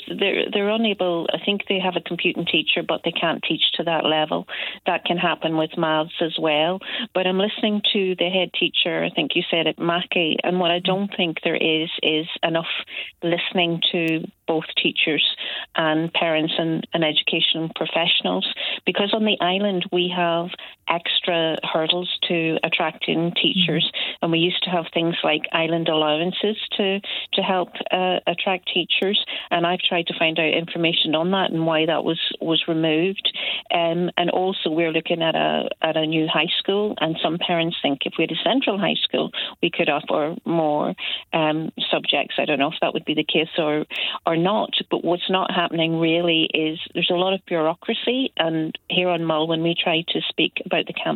they're unable. I think they have a computing teacher, but they can't teach to that level. That can happen with maths as well. But I'm listening to the head teacher, I think you said at Mackay, and what I don't think there is enough listening to both teachers and parents and education professionals, because on the island we have extra hurdles to attracting teachers, and we used to have things like island allowances to help attract teachers, and I've tried to find out information on that and why that was removed. And also we're looking at a new high school, and some parents think if we had a central high school we could offer more subjects. I don't know if that would be the case or not, but what's not happening really is there's a lot of bureaucracy, and here on Mull, when we try to speak about the